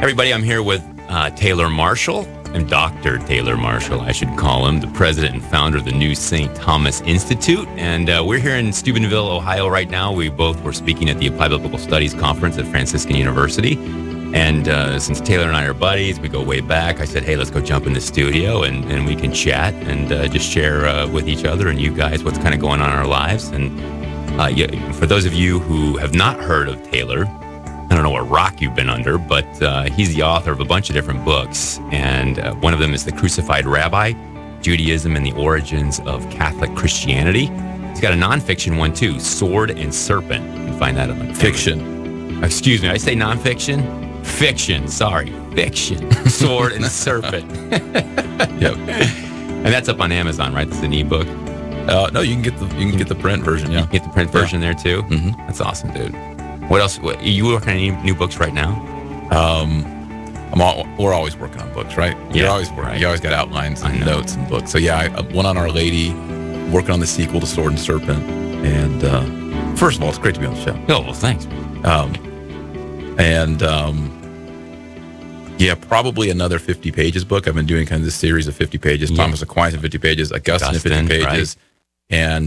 Everybody, I'm here with Taylor Marshall, and Dr. Taylor Marshall, I should call him, the president and founder of the New St. Thomas Institute. And we're here in Steubenville, Ohio right now. We both were speaking at the Applied Biblical Studies Conference at Franciscan University. And since Taylor and I are buddies, we go way back, I said, hey, let's go jump in the studio and we can chat and just share with each other and you guys what's kind of going on in our lives. And for those of you who have not heard of Taylor, I don't know what rock you've been under, but he's the author of a bunch of different books. And one of them is The Crucified Rabbi, Judaism and the Origins of Catholic Christianity. He's got a nonfiction one too, Sword and Serpent. You can find that on Fiction. Excuse me, I say nonfiction? Fiction, sorry. Fiction. Sword and Serpent. Yep. And that's up on Amazon, right? It's an ebook. No, you can get the print version. Yeah, You get the print version there too. Mm-hmm. That's awesome, dude. What else? You working on any new books right now? We're always working on books, right? You're always working. Right. You always got outlines and notes and books. So yeah, one on Our Lady, working on the sequel to Sword and Serpent. And first of all, it's great to be on the show. Oh, well, thanks. Yeah, probably another 50 pages book. I've been doing kind of this series of 50 pages. Yeah. Thomas Aquinas in 50 pages, Augustine in 50 pages, right. And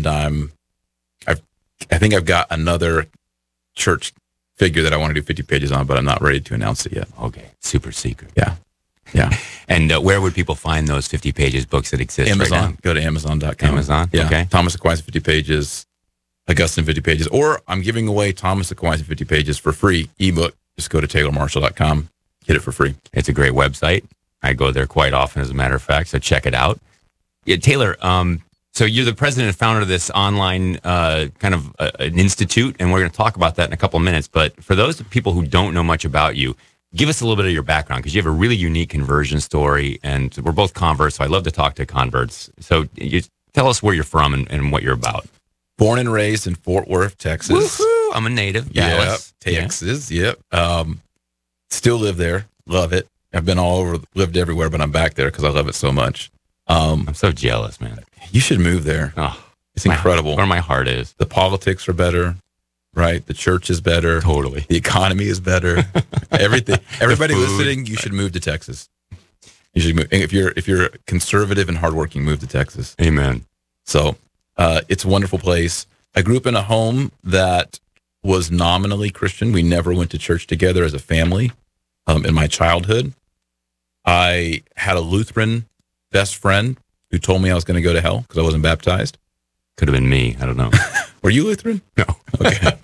I think I've got another church figure that I want to do 50 pages on, but I'm not ready to announce it yet. Okay, super secret. Yeah. And where would people find those 50 pages books that exist? Amazon. Right now? Go to Amazon.com. Amazon. Yeah. Okay. Thomas Aquinas 50 pages, Augustine 50 pages, or I'm giving away Thomas Aquinas 50 pages for free ebook. Just go to taylormarshall.com. Get it for free. It's a great website. I go there quite often, as a matter of fact, so check it out. Yeah, Taylor, so you're the president and founder of this online kind of an institute, and we're going to talk about that in a couple of minutes. But for those people who don't know much about you, give us a little bit of your background, because you have a really unique conversion story, and we're both converts, so I love to talk to converts. So you tell us where you're from and what you're about. Born and raised in Fort Worth, Texas. Woohoo! I'm a native. Yeah, Texas. Yep. Still live there. Love it. I've been all over, lived everywhere, but I'm back there because I love it so much. I'm so jealous, man. You should move there. Oh, it's incredible. Where my heart is. The politics are better, right? The church is better. Totally. The economy is better. Everything. Everybody listening, you should move to Texas. You should move. If you're conservative and hardworking, move to Texas. Amen. So it's a wonderful place. I grew up in a home that was nominally Christian. We never went to church together as a family. In my childhood, I had a Lutheran best friend who told me I was going to go to hell because I wasn't baptized. Could have been me. I don't know. Were you Lutheran? No. Okay.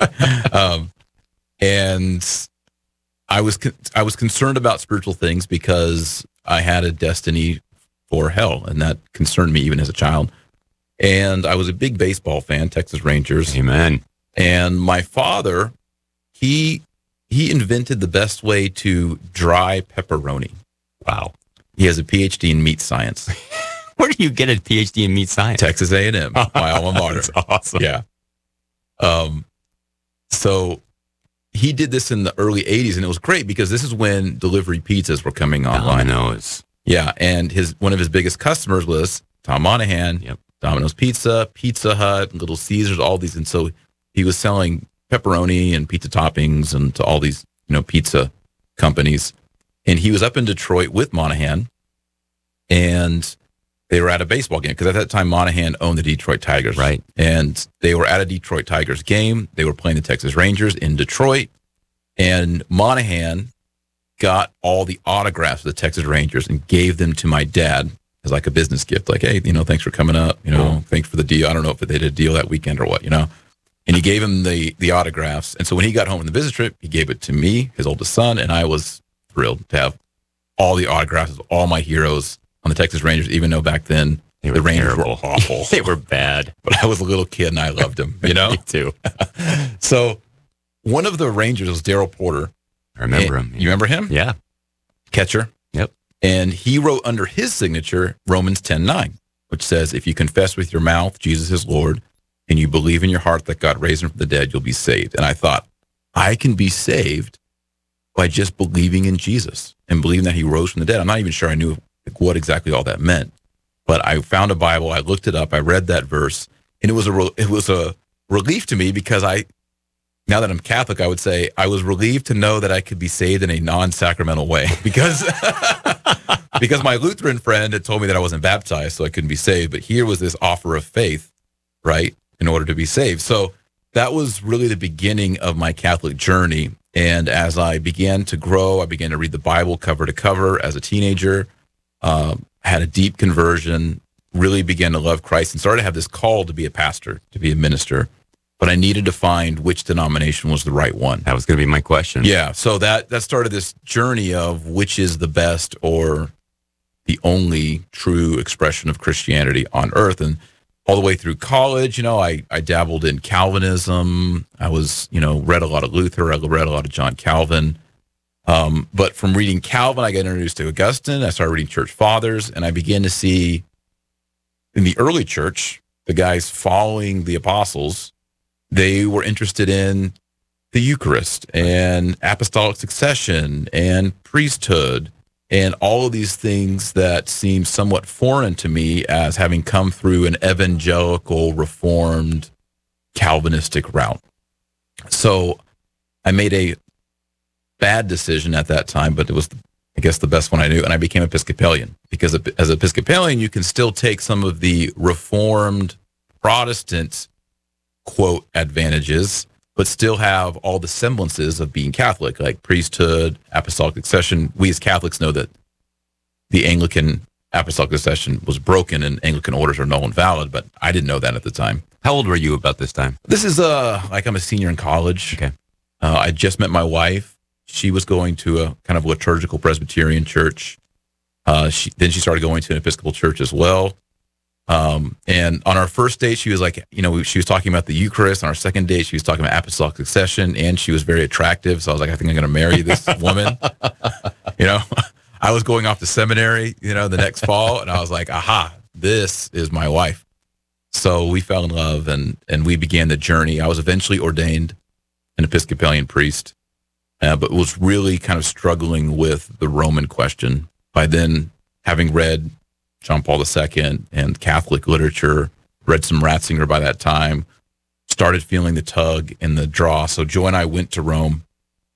And I was concerned about spiritual things because I had a destiny for hell, and that concerned me even as a child. And I was a big baseball fan, Texas Rangers. Amen. And my father, he invented the best way to dry pepperoni. Wow. He has a PhD in meat science. Where do you get a PhD in meat science? Texas A&M, my alma mater. That's awesome. Yeah. So he did this in the early 80s, and it was great because this is when delivery pizzas were coming online. Domino's. Yeah, and one of his biggest customers was Tom Monahan. Yep. Domino's Pizza, Pizza Hut, Little Caesars, all these. And so he was selling pepperoni and pizza toppings and to all these, pizza companies. And he was up in Detroit with Monahan, and they were at a baseball game because at that time Monahan owned the Detroit Tigers. Right. And they were at a Detroit Tigers game. They were playing the Texas Rangers in Detroit, and Monahan got all the autographs of the Texas Rangers and gave them to my dad as like a business gift. Like, hey, thanks for coming up. Thanks for the deal. I don't know if they did a deal that weekend or what, And he gave him the autographs. And so when he got home from the business trip, he gave it to me, his oldest son, and I was thrilled to have all the autographs of all my heroes on the Texas Rangers, even though back then the Rangers were awful. They were bad. But I was a little kid and I loved them, Me too. So one of the Rangers was Darryl Porter. I remember him. You remember him? Yeah. Catcher. Yep. And he wrote under his signature Romans 10:9, which says, if you confess with your mouth Jesus is Lord, and you believe in your heart that God raised him from the dead, you'll be saved. And I thought, I can be saved by just believing in Jesus and believing that he rose from the dead. I'm not even sure I knew what exactly all that meant, but I found a Bible, I looked it up, I read that verse, and it was a relief to me because now that I'm Catholic, I would say I was relieved to know that I could be saved in a non-sacramental way because because my Lutheran friend had told me that I wasn't baptized, so I couldn't be saved. But here was this offer of faith, right, in order to be saved. So that was really the beginning of my Catholic journey. And as I began to grow, I began to read the Bible cover to cover as a teenager, had a deep conversion, really began to love Christ, and started to have this call to be a pastor, to be a minister. But I needed to find which denomination was the right one. That was going to be my question. Yeah, so that started this journey of which is the best or the only true expression of Christianity on earth. And all the way through college, I dabbled in Calvinism. I was, read a lot of Luther. I read a lot of John Calvin. But from reading Calvin, I got introduced to Augustine. I started reading church fathers, and I began to see in the early church, the guys following the apostles, they were interested in the Eucharist and apostolic succession and priesthood and all of these things that seem somewhat foreign to me as having come through an evangelical, reformed, Calvinistic route. So I made a bad decision at that time, but it was, I guess, the best one I knew, and I became Episcopalian. Because as Episcopalian, you can still take some of the reformed Protestant, quote, advantages, but still have all the semblances of being Catholic, like priesthood, apostolic succession. We as Catholics know that the Anglican apostolic succession was broken and Anglican orders are null and valid, but I didn't know that at the time. How old were you about this time? This is like I'm a senior in college. Okay. I just met my wife. She was going to a kind of liturgical Presbyterian church. Then she started going to an Episcopal church as well. And on our first date, she was like, she was talking about the Eucharist. On our second date, she was talking about apostolic succession, and she was very attractive. So I was like, I think I'm going to marry this woman. I was going off to seminary, the next fall, and I was like, aha, this is my wife. So we fell in love, and we began the journey. I was eventually ordained an Episcopalian priest, but was really kind of struggling with the Roman question. By then, having read John Paul II and Catholic literature, read some Ratzinger by that time, started feeling the tug and the draw. So Joe and I went to Rome,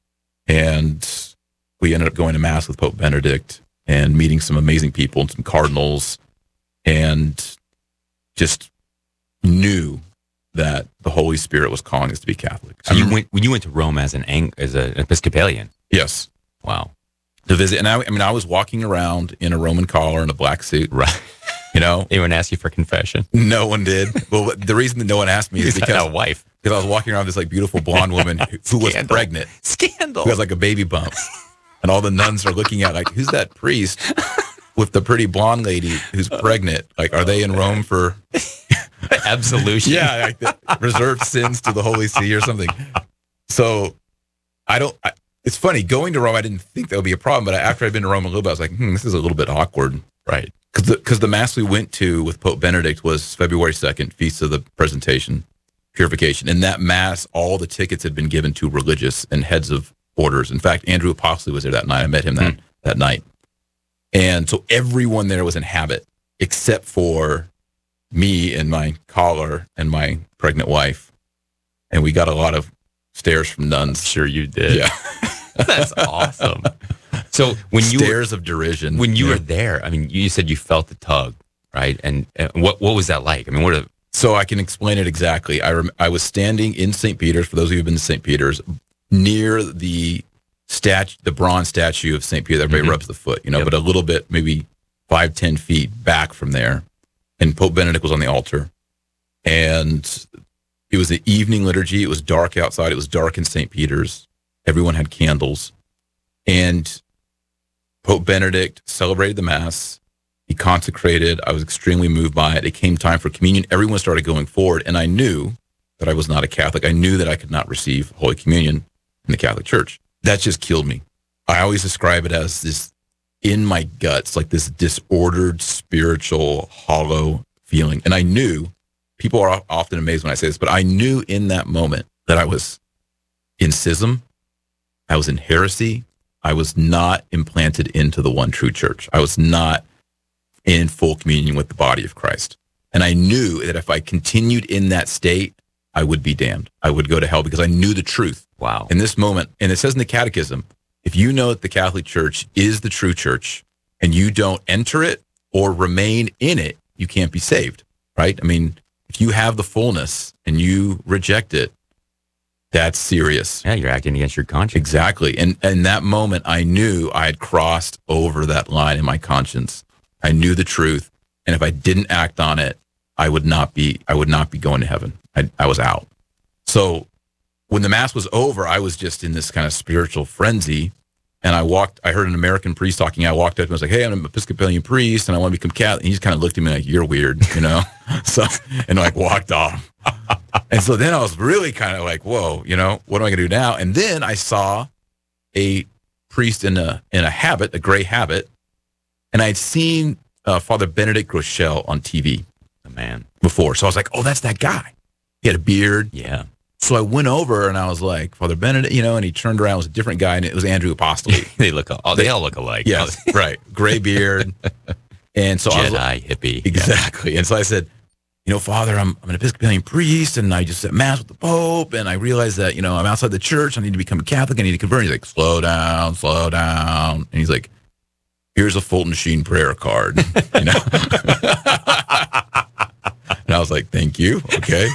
and we ended up going to Mass with Pope Benedict and meeting some amazing people and some cardinals, and just knew that the Holy Spirit was calling us to be Catholic. So when you went to Rome as an Episcopalian? Yes. Wow. To visit, and I was walking around in a Roman collar and a black suit. Right. Anyone asked you for confession? No one did. Well, the reason that no one asked me is because I wife. Because I was walking around with this beautiful blonde woman who was pregnant. Scandal. Who has a baby bump. And all the nuns are looking at who's that priest with the pretty blonde lady who's pregnant? Are they in Rome for absolution? Yeah, reserved sins to the Holy See or something. So it's funny, going to Rome, I didn't think that would be a problem, but after I'd been to Rome a little bit, I was like, this is a little bit awkward. Right. Because the Mass we went to with Pope Benedict was February 2nd, Feast of the Presentation, Purification. In that Mass, all the tickets had been given to religious and heads of orders. In fact, Andrew Apostoli was there that night. I met him that night. And so everyone there was in habit, except for me and my collar and my pregnant wife. And we got a lot of stares from nuns. Sure you did. Yeah. That's awesome. So stares of derision. When you were there, you said you felt the tug, right? And what was that like? So I can explain it exactly. I was standing in St. Peter's, for those of you who've been to St. Peter's, near the bronze statue of St. Peter. Everybody rubs the foot, but a little bit, maybe 5-10 feet back from there. And Pope Benedict was on the altar. And it was the evening liturgy. It was dark outside. It was dark in St. Peter's. Everyone had candles. And Pope Benedict celebrated the Mass. He consecrated. I was extremely moved by it. It came time for communion. Everyone started going forward. And I knew that I was not a Catholic. I knew that I could not receive Holy Communion in the Catholic Church. That just killed me. I always describe it as this, in my guts, like this disordered, spiritual, hollow feeling. And I knew, people are often amazed when I say this, but I knew in that moment that I was in schism, I was in heresy, I was not implanted into the one true church. I was not in full communion with the body of Christ. And I knew that if I continued in that state, I would be damned. I would go to hell because I knew the truth. Wow. In this moment, and it says in the Catechism, if you know that the Catholic Church is the true church and you don't enter it or remain in it, you can't be saved, right? I mean, if you have the fullness and you reject it, that's serious. Yeah, you're acting against your conscience. Exactly. And in that moment, I knew I had crossed over that line in my conscience. I knew the truth. And if I didn't act on it, I would not be going to heaven. I was out. So when the Mass was over, I was just in this kind of spiritual frenzy. And I heard an American priest talking. I walked up and was like, hey, I'm an Episcopalian priest and I want to become Catholic. And he just kind of looked at me like, you're weird, So, and like walked off. And so then I was really kind of like, whoa, what am I going to do now? And then I saw a priest in a habit, a gray habit. And I'd seen Father Benedict Groeschel on TV. The man. Before. So I was like, oh, that's that guy. He had a beard. Yeah. So I went over and I was like, Father Benedict, and he turned around, it was a different guy, and it was Andrew Apostoli. They all look alike. Yes, right. Gray beard. And so Jedi, hippie. Exactly. Yeah. And so I said, Father, I'm an Episcopalian priest, and I just said Mass with the Pope, and I realized that, I'm outside the church, I need to become a Catholic, I need to convert. And he's like, slow down. And he's like, here's a Fulton Sheen prayer card, And I was like, thank you. Okay.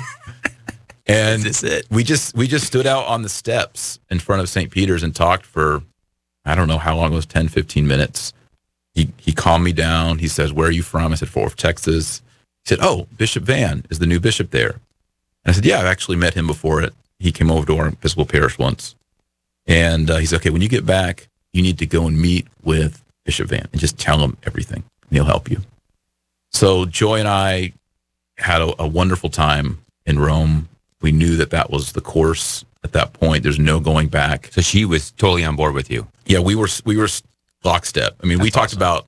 And is this it? we just stood out on the steps in front of St. Peter's and talked for, I don't know how long it was, 10, 15 minutes. He calmed me down. He says, where are you from? I said, Fort Worth, Texas. He said, oh, Bishop Van is the new bishop there. And I said, yeah, I've actually met him before it. He came over to our Episcopal parish once. And he said, okay, when you get back, you need to go and meet with Bishop Van and just tell him everything, and he'll help you. So Joy and I had a wonderful time in Rome. We knew that was the course at that point. There's no going back. So she was totally on board with you. Yeah, we were lockstep. I mean, we talked about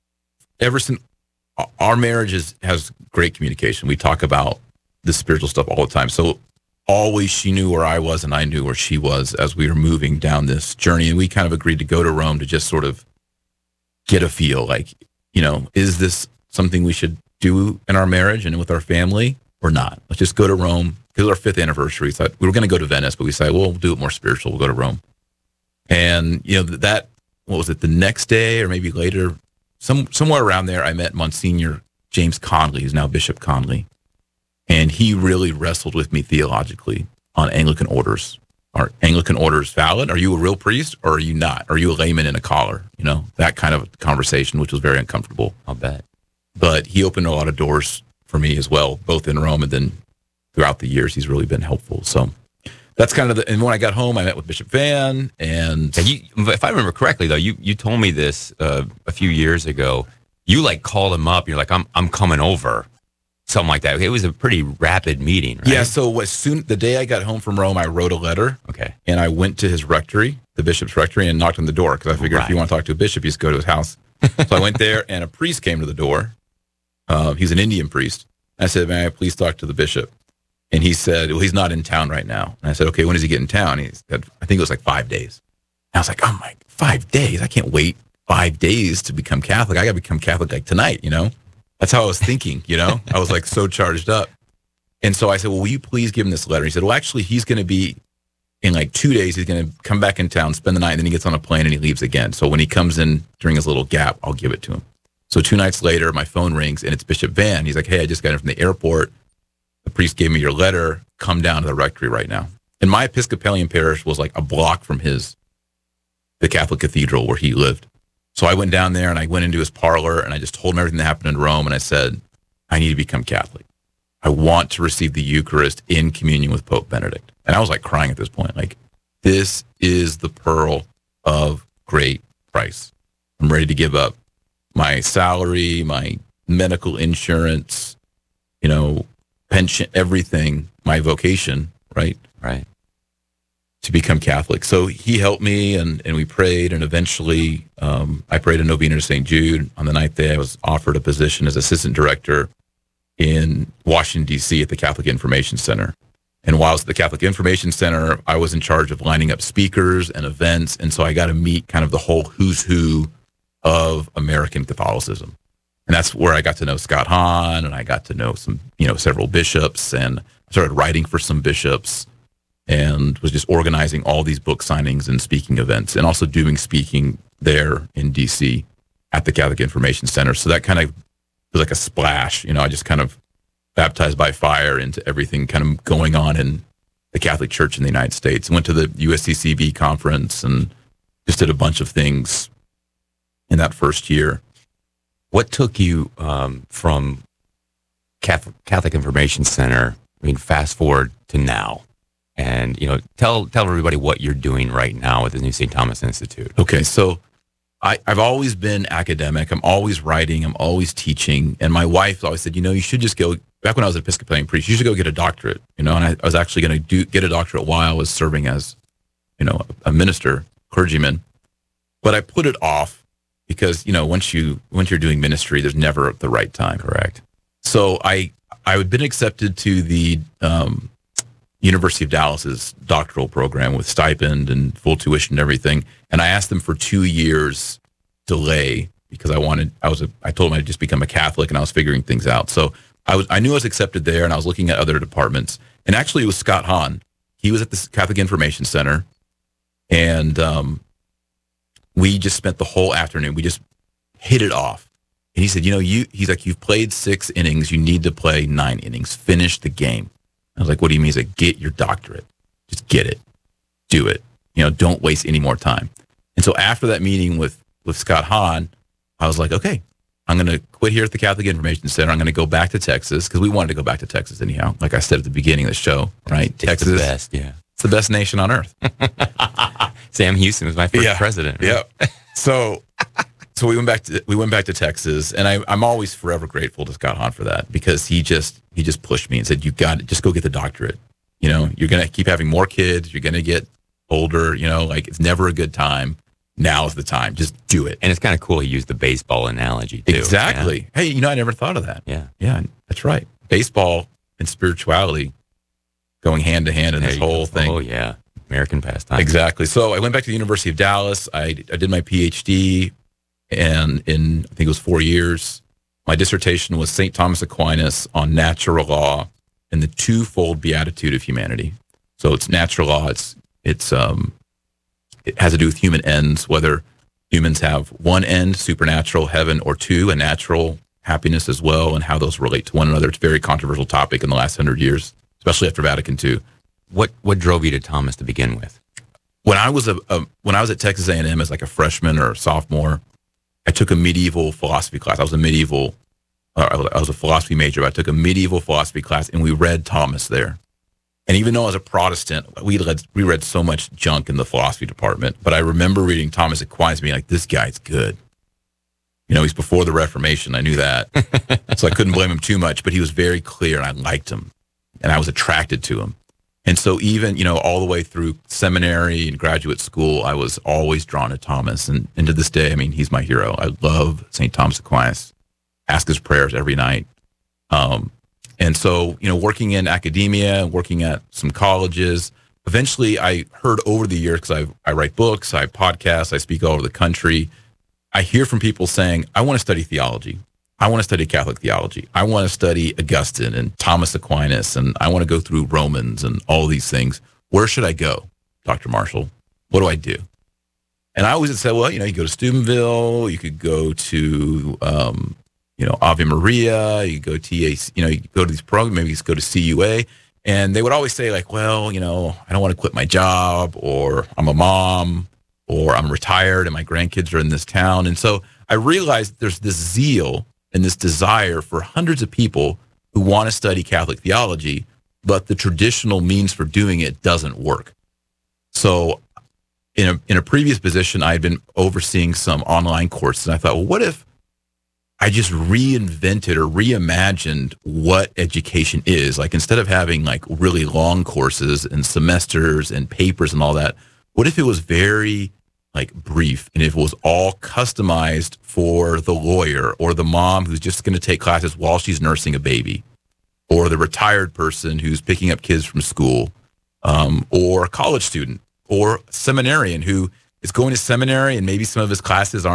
ever since our marriage has great communication. We talk about the spiritual stuff all the time. So always she knew where I was and I knew where she was as we were moving down this journey. And we kind of agreed to go to Rome to just sort of get a feel like, is this something we should do in our marriage and with our family or not? Let's just go to Rome. Because it was our 5th anniversary. So we were going to go to Venice, but we decided, we'll do it more spiritual. We'll go to Rome. And, what was it, the next day or maybe later, somewhere around there, I met Monsignor James Conley, who's now Bishop Conley. And he really wrestled with me theologically on Anglican orders. Are Anglican orders valid? Are you a real priest or are you not? Are you a layman in a collar? That kind of conversation, which was very uncomfortable. I'll bet. But he opened a lot of doors for me as well, both in Rome and then throughout the years, he's really been helpful. So that's kind of and when I got home, I met with Bishop Van. And if I remember correctly, though, you told me this a few years ago. You called him up. You're like, I'm coming over. Something like that. It was a pretty rapid meeting, right? Yeah. So the day I got home from Rome, I wrote a letter. Okay. And I went to his rectory, the bishop's rectory, and knocked on the door because I figured if you want to talk to a bishop, you just go to his house. So I went there and a priest came to the door. He's an Indian priest. I said, may I please talk to the bishop? And he said, well, he's not in town right now. And I said, okay, when does he get in town? He said, I think it was like 5 days. And I was like, oh my, 5 days? I can't wait 5 days to become Catholic. I got to become Catholic like tonight, That's how I was thinking, I was like so charged up. And so I said, well, will you please give him this letter? He said, well, actually, he's going to be in like 2 days. He's going to come back in town, spend the night, and then he gets on a plane and he leaves again. So when he comes in during his little gap, I'll give it to him. So 2 nights later, my phone rings and it's Bishop Van. He's like, hey, I just got in from the airport. The priest gave me your letter. Come down to the rectory right now. And my Episcopalian parish was like a block from the Catholic cathedral where he lived. So I went down there and I went into his parlor and I just told him everything that happened in Rome. And I said, I need to become Catholic. I want to receive the Eucharist in communion with Pope Benedict. And I was like crying at this point. Like, this is the pearl of great price. I'm ready to give up my salary, my medical insurance, pension, everything, my vocation, right? Right. To become Catholic. So he helped me and we prayed. And eventually I prayed a novena to St. Jude. On the 9th day, I was offered a position as assistant director in Washington, D.C. at the Catholic Information Center. And while I was at the Catholic Information Center, I was in charge of lining up speakers and events. And so I got to meet kind of the whole who's who of American Catholicism. And that's where I got to know Scott Hahn, and I got to know some, several bishops, and I started writing for some bishops, and was just organizing all these book signings and speaking events, and also doing speaking there in DC at the Catholic Information Center. So that kind of was like a splash. I just kind of baptized by fire into everything kind of going on in the Catholic Church in the United States. Went to the USCCB conference and just did a bunch of things in that first year. What took you from Catholic Information Center, fast forward to now? And, tell everybody what you're doing right now with the new St. Thomas Institute. Okay, so I've always been academic. I'm always writing. I'm always teaching. And my wife always said, you should just go, back when I was an Episcopalian priest, you should go get a doctorate, and I was actually going to get a doctorate while I was serving as, a minister, clergyman. But I put it off because, once you're doing ministry, there's never the right time. Correct. So I had been accepted to the University of Dallas's doctoral program with stipend and full tuition and everything. And I asked them for 2 years delay because I told them I'd just become a Catholic, and I was figuring things out. So I knew I was accepted there, and I was looking at other departments. And actually it was Scott Hahn. He was at the Catholic Information Center, and we just spent the whole afternoon. We just hit it off. And he said, he's like, you've played 6 innings. You need to play 9 innings. Finish the game. I was like, what do you mean? He's like, get your doctorate. Just get it. Do it. Don't waste any more time. And so after that meeting with Scott Hahn, I was like, okay, I'm going to quit here at the Catholic Information Center. I'm going to go back to Texas, because we wanted to go back to Texas anyhow. Like I said at the beginning of the show, right? It's Texas, the best, yeah. It's the best nation on earth. Sam Houston was my first president. Right? Yeah. So we went back to Texas, and I'm always forever grateful to Scott Hahn for that, because he just pushed me and said, you got it, just go get the doctorate. You're going to keep having more kids. You're going to get older, it's never a good time. Now is the time. Just do it. And it's kind of cool. He used the baseball analogy too. Exactly. Yeah. Hey, I never thought of that. Yeah. Yeah, that's right. Baseball and spirituality going hand to hand in this whole thing. Oh yeah. American pastime. Exactly. So I went back to the University of Dallas. I did my PhD, and in, I think it was 4 years, my dissertation was St. Thomas Aquinas on natural law and the twofold beatitude of humanity. So it's natural law. It has to do with human ends, whether humans have one end, supernatural, heaven, or two, a natural happiness as well, and how those relate to one another. It's a very controversial topic in the last 100 years, especially after Vatican II. What drove you to Thomas to begin with? When I was at Texas A&M as like a freshman or a sophomore, I took a medieval philosophy class. I was a philosophy major, but I took a medieval philosophy class, and we read Thomas there. And even though as a Protestant, we read so much junk in the philosophy department, but I remember reading Thomas Aquinas being like, this guy's good. He's before the Reformation. I knew that. So I couldn't blame him too much, but he was very clear, and I liked him, and I was attracted to him. And so even, all the way through seminary and graduate school, I was always drawn to Thomas. And to this day, he's my hero. I love St. Thomas Aquinas, ask his prayers every night. And so, working in academia, working at some colleges, eventually I heard over the years, because I write books, I podcast, I speak all over the country. I hear from people saying, I want to study theology. I want to study Catholic theology. I want to study Augustine and Thomas Aquinas, and I want to go through Romans and all these things. Where should I go, Dr. Marshall? What do I do? And I always said, well, you go to Steubenville, you could go to, Ave Maria, you go TAC, you go to these programs, maybe you go to CUA. And they would always say like, well, I don't want to quit my job, or I'm a mom, or I'm retired and my grandkids are in this town. And so I realized there's this zeal and this desire for hundreds of people who want to study Catholic theology, but the traditional means for doing it doesn't work. So in a previous position, I had been overseeing some online courses, and I thought, well, what if I just reinvented or reimagined what education is? Like, instead of having like really long courses and semesters and papers and all that, what if it was very like brief, and if it was all customized for the lawyer or the mom who's just going to take classes while she's nursing a baby, or the retired person who's picking up kids from school, or a college student, or a seminarian who is going to seminary and maybe some of his classes aren't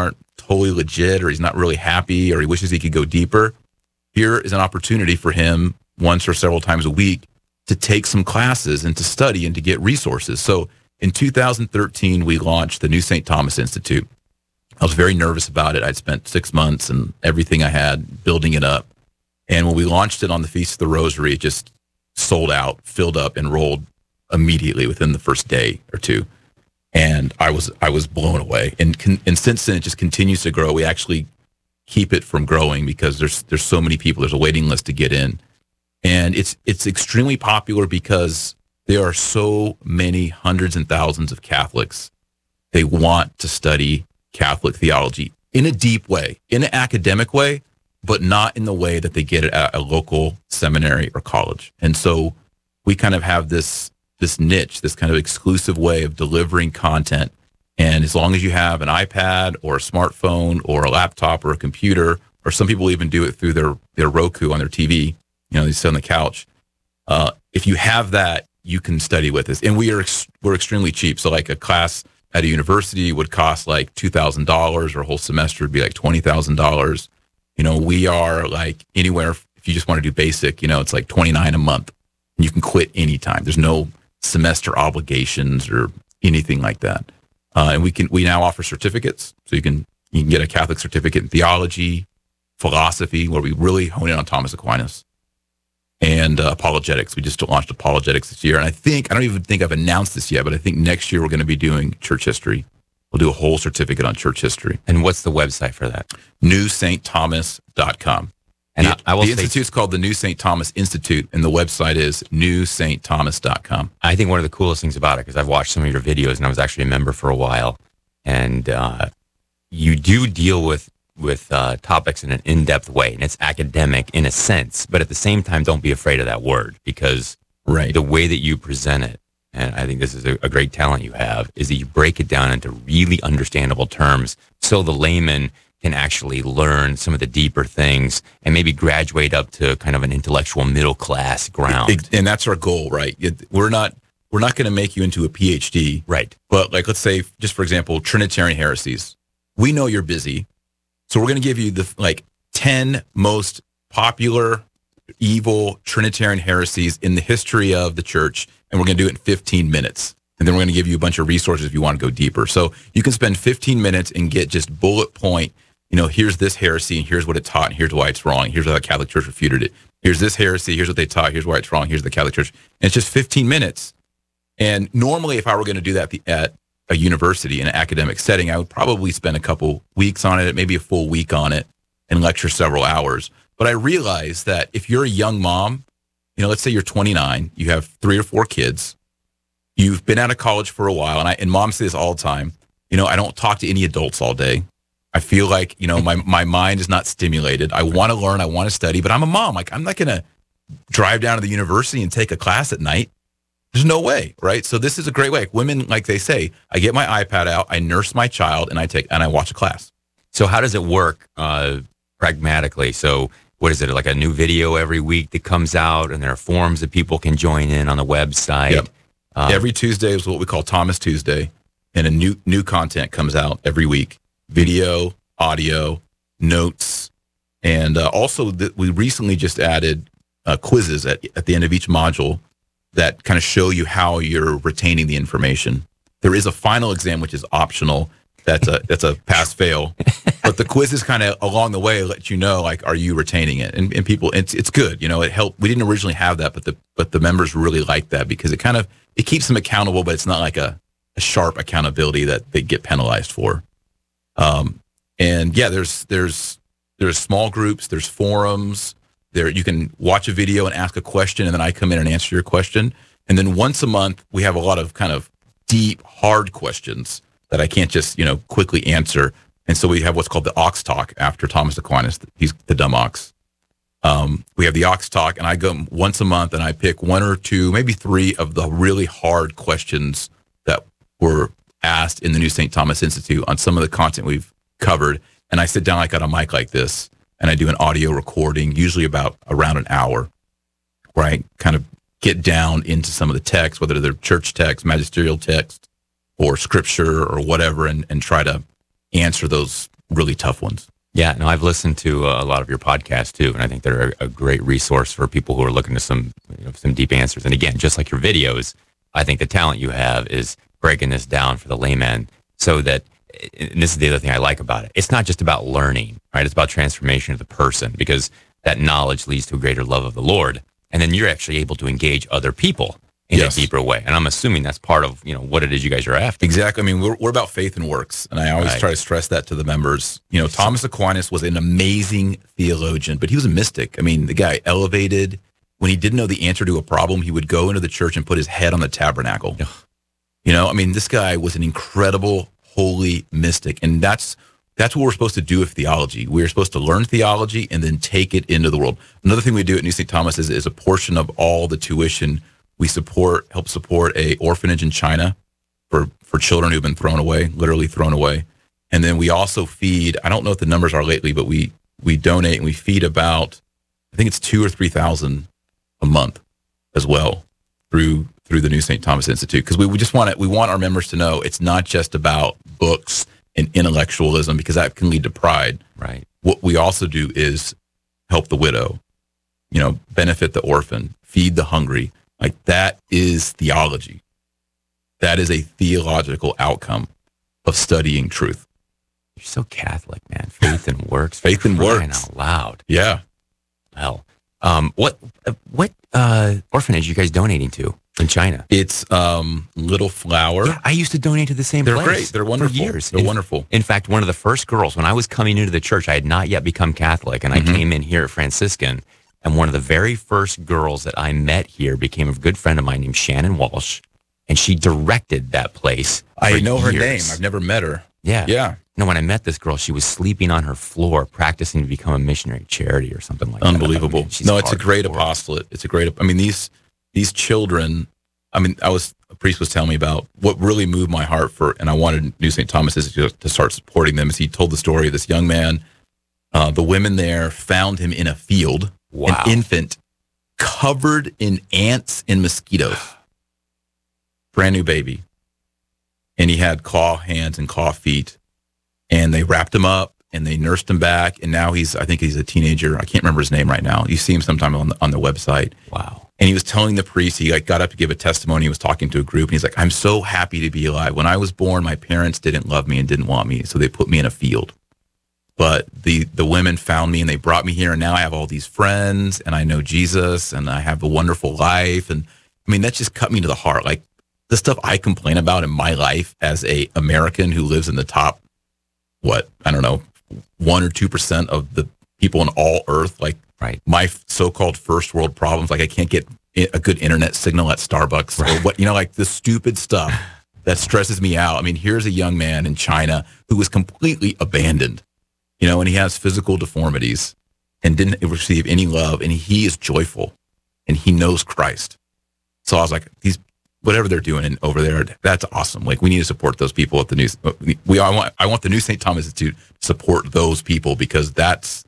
totally legit, or he's not really happy, or he wishes he could go deeper, here is an opportunity for him once or several times a week to take some classes and to study and to get resources. So in 2013, we launched the New St. Thomas Institute. I was very nervous about it. I'd spent 6 months and everything I had building it up. And when we launched it on the Feast of the Rosary, it just sold out, filled up, enrolled immediately within the first day or two. And I was blown away. And since then, it just continues to grow. We actually keep it from growing because there's so many people. There's a waiting list to get in. And it's extremely popular because there are so many hundreds and thousands of Catholics. They want to study Catholic theology in a deep way, in an academic way, but not in the way that they get it at a local seminary or college. And so we kind of have this niche, this kind of exclusive way of delivering content. And as long as you have an iPad or a smartphone or a laptop or a computer, or some people even do it through their Roku on their TV, they sit on the couch. If you have that, you can study with us. And we're extremely cheap. So like a class at a university would cost like $2,000, or a whole semester would be like $20,000. We are like anywhere, if you just want to do basic, it's like $29 a month. And you can quit anytime. There's no semester obligations or anything like that. And we now offer certificates. So you can get a Catholic certificate in theology, philosophy, where we really hone in on Thomas Aquinas, and apologetics. We just launched apologetics this year. And I don't even think I've announced this yet, but I think next year we're going to be doing church history. We'll do a whole certificate on church history. And what's the website for that? newstthomas.com. And the institute's called the New St. Thomas Institute, and the website is newstthomas.com. I think one of the coolest things about it, because I've watched some of your videos, and I was actually a member for a while, and you do deal with topics in an in-depth way, and it's academic in a sense, but at the same time, don't be afraid of that word, because the way that you present it, and I think this is a great talent you have, is that you break it down into really understandable terms so the layman can actually learn some of the deeper things and maybe graduate up to kind of an intellectual middle class ground. And that's our goal, right? We're not going to make you into a PhD. Right. But like, let's say, just for example, Trinitarian heresies. We know you're busy. So we're going to give you the 10 most popular evil Trinitarian heresies in the history of the church. And we're going to do it in 15 minutes. And then we're going to give you a bunch of resources if you want to go deeper. So you can spend 15 minutes and get just bullet point, here's this heresy and here's what it taught and here's why it's wrong. Here's how the Catholic Church refuted it. Here's this heresy. Here's what they taught. Here's why it's wrong. Here's the Catholic Church. And it's just 15 minutes. And normally if I were going to do that at a university in an academic setting, I would probably spend a couple weeks on it, maybe a full week on it, and lecture several hours. But I realized that if you're a young mom, let's say you're 29, you have 3 or 4 kids, you've been out of college for a while, and moms say this all the time, I don't talk to any adults all day. I feel like, my mind is not stimulated. I want to learn, I want to study, but I'm a mom. Like, I'm not going to drive down to the university and take a class at night. There's no way, right? So this is a great way. Women, like they say, I get my iPad out, I nurse my child, and I watch a class. So how does it work pragmatically? So what is it, like a new video every week that comes out, and there are forums that people can join in on the website? Yep. Every Tuesday is what we call Thomas Tuesday, and a new content comes out every week. Video, audio, notes, and also we recently just added quizzes at the end of each module that kind of show you how you're retaining the information. There is a final exam, which is optional. That's a pass-fail. But the quizzes kind of along the way let you know, like, are you retaining it? And people, it's good. It helped. We didn't originally have that, but the members really like that because it keeps them accountable, but it's not like a sharp accountability that they get penalized for. And yeah, there's small groups, there's forums. There you can watch a video and ask a question, and then I come in and answer your question. And then once a month, we have a lot of kind of deep, hard questions that I can't just, quickly answer. And so we have what's called the Ox Talk after Thomas Aquinas. He's the dumb ox. We have the Ox Talk, and I go once a month and I pick 1 or 2, maybe 3 of the really hard questions that were asked in the New St. Thomas Institute on some of the content we've covered. And I sit down like on a mic like this, and I do an audio recording, usually around an hour, where I kind of get down into some of the text, whether they're church text, magisterial text, or scripture or whatever, and try to answer those really tough ones. Yeah, no, I've listened to a lot of your podcasts too, and I think they're a great resource for people who are looking to some deep answers. And again, just like your videos, I think the talent you have is breaking this down for the layman so that, and this is the other thing I like about it, it's not just about learning, right? It's about transformation of the person, because that knowledge leads to a greater love of the Lord. And then you're actually able to engage other people in a deeper way. And I'm assuming that's part of, what it is you guys are after. Exactly. I mean, we're about faith and works. And I always try to stress that to the members. Thomas Aquinas was an amazing theologian, but he was a mystic. I mean, the guy elevated. When he didn't know the answer to a problem, he would go into the church and put his head on the tabernacle. This guy was an incredible, holy mystic. And that's what we're supposed to do with theology. We're supposed to learn theology and then take it into the world. Another thing we do at New St. Thomas is a portion of all the tuition we help support a orphanage in China for children who've been literally thrown away. And then we also feed, I don't know what the numbers are lately, but we donate and we feed about, I think it's 2,000 or 3,000 a month as well through the New St. Thomas Institute. Because we want our members to know it's not just about books and intellectualism, because that can lead to pride. Right. What we also do is help the widow, benefit the orphan, feed the hungry. Like, that is theology. That is a theological outcome of studying truth. You're so Catholic, man. Faith and works. Faith and works. Crying out loud. Yeah. Well, what orphanage are you guys donating to in China? It's Little Flower. Yeah, I used to donate to the same place. They're great. They're wonderful. For years. They're wonderful. In fact, one of the first girls, when I was coming into the church, I had not yet become Catholic, and I came in here at Franciscan. And one of the very first girls that I met here became a good friend of mine named Shannon Walsh, and she directed that place. I know her years. name. I've never met her. Yeah. Yeah. When I met this girl, she was sleeping on her floor, practicing to become a missionary charity or something like Unbelievable. that. No, it's a great apostolate. It's a great, these children, a priest was telling me about what really moved my heart and I wanted New St. Thomas to start supporting them, is he told the story of this young man. The women there found him in a field. Wow. An infant covered in ants and mosquitoes. Brand new baby. And he had claw hands and claw feet. And they wrapped him up and they nursed him back. And now I think he's a teenager. I can't remember his name right now. You see him sometime on the website. Wow. And he was telling the priest, he got up to give a testimony. He was talking to a group and he's like, I'm so happy to be alive. When I was born, my parents didn't love me and didn't want me. So they put me in a field. But the women found me and they brought me here, and now I have all these friends and I know Jesus and I have a wonderful life. And that just cut me to the heart. Like, the stuff I complain about in my life as a American who lives in the top, 1 or 2% of the people on all earth, like right. My so-called first world problems, like I can't get a good internet signal at Starbucks or what, like the stupid stuff that stresses me out. Here's a young man in China who was completely abandoned. And he has physical deformities and didn't receive any love, and he is joyful and he knows Christ. So I was like, whatever they're doing over there, that's awesome. Like, we need to support those people at the I want the New St. Thomas Institute to support those people, because that's